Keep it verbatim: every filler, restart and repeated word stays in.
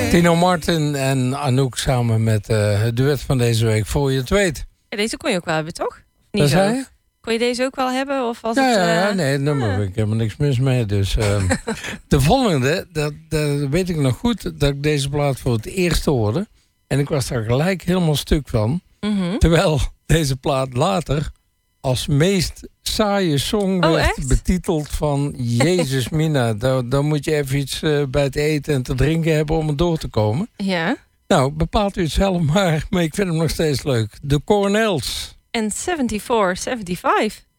Tino Martin en Anouk samen met uh, het duet van deze week, Voor je het weet. Ja, deze kon je ook wel hebben, toch? Niet Wat zo. zei je? Kon je deze ook wel hebben? Of was Ja, het, uh... ja, nee, daar heb ik helemaal niks mis mee. Dus, uh, de volgende, dat, dat weet ik nog goed, dat ik deze plaat voor het eerst hoorde. En ik was daar gelijk helemaal stuk van. Mm-hmm. Terwijl deze plaat later als meest saaie song oh, werd echt? betiteld van Jezus Mina. Dan, dan moet je even iets uh, bij het eten en te drinken hebben om er door te komen. Ja. Nou, bepaalt u het zelf maar, maar ik vind hem nog steeds leuk. De Cornels. En vierenzestig vijfenzeventig.